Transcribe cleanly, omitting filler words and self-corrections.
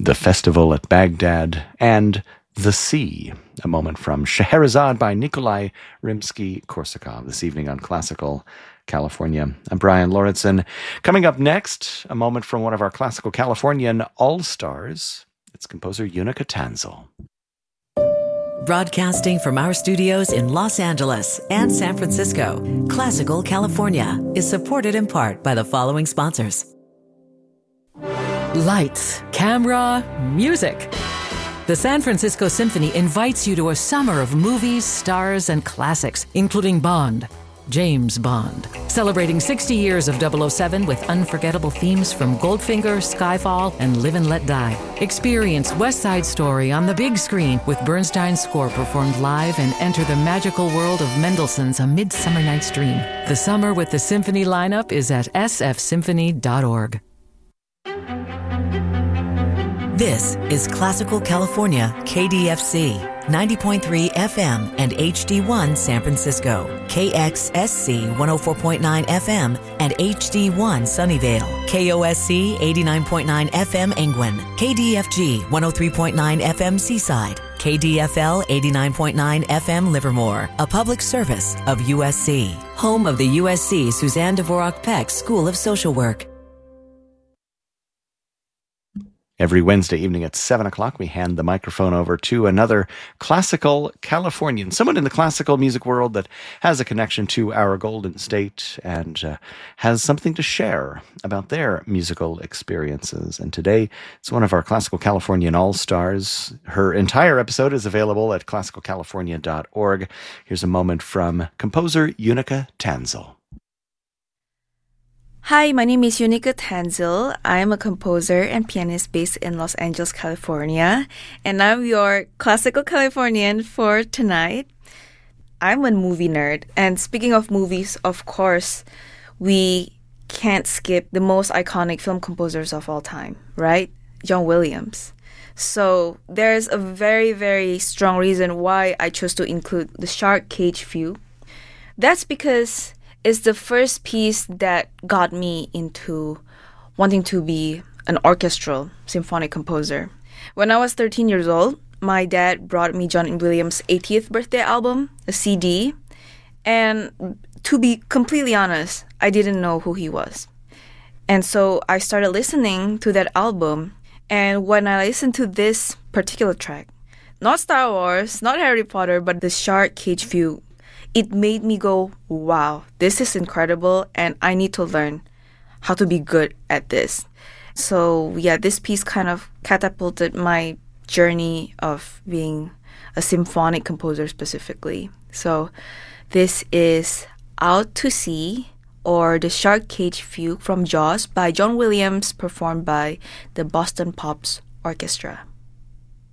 The Festival at Baghdad, and The Sea, a moment from Scheherazade by Nikolai Rimsky-Korsakov this evening on Classical California. I'm Brian Lauritsen. Coming up next, a moment from one of our Classical Californian all-stars. It's composer Unica Tanzel. Broadcasting from our studios in Los Angeles and San Francisco, Classical California is supported in part by the following sponsors. Lights, camera, music. The San Francisco Symphony invites you to a summer of movies, stars, and classics, including Bond, James Bond. Celebrating 60 years of 007 with unforgettable themes from Goldfinger, Skyfall, and Live and Let Die. Experience West Side Story on the big screen with Bernstein's score performed live and enter the magical world of Mendelssohn's A Midsummer Night's Dream. The summer with the Symphony lineup is at sfsymphony.org. This is Classical California, KDFC, 90.3 FM and HD1 San Francisco, KXSC 104.9 FM and HD1 Sunnyvale, KOSC 89.9 FM Angwin, KDFG 103.9 FM Seaside, KDFL 89.9 FM Livermore, a public service of USC, home of the USC Suzanne Dvorak Peck School of Social Work. Every Wednesday evening at 7 o'clock, we hand the microphone over to another classical Californian, someone in the classical music world that has a connection to our Golden State and has something to share about their musical experiences. And today, it's one of our Classical Californian all-stars. Her entire episode is available at classicalcalifornia.org. Here's a moment from composer Unica Tanzel. Hi, my name is Unica Tanzel. I'm a composer and pianist based in Los Angeles, California, and I'm your Classical Californian for tonight. I'm a movie nerd, and speaking of movies, of course, we can't skip the most iconic film composers of all time, right? John Williams. So there's a very, very strong reason why I chose to include the Shark Cage Fugue. That's because it's the first piece that got me into wanting to be an orchestral symphonic composer. When I was 13 years old, my dad brought me John Williams' 80th birthday album, a CD, and to be completely honest, I didn't know who he was. And so I started listening to that album, and when I listened to this particular track, not Star Wars, not Harry Potter, but the Shark Cage Fugue, it made me go, wow, this is incredible, and I need to learn how to be good at this. So yeah, this piece kind of catapulted my journey of being a symphonic composer specifically. So this is Out to Sea, or the Shark Cage Fugue from Jaws by John Williams, performed by the Boston Pops Orchestra.